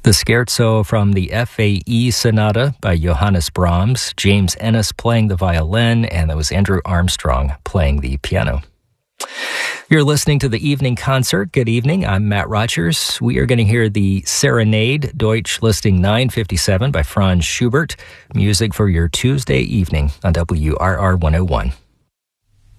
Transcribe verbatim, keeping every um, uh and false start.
The Scherzo from the F A E Sonata by Johannes Brahms, James Ennis playing the violin, and that was Andrew Armstrong playing the piano. You're listening to the Evening Concert. Good evening. I'm Matt Rogers. We are going to hear the Serenade, Deutsch Listing nine fifty-seven by Franz Schubert. Music for your Tuesday evening on W R R one oh one.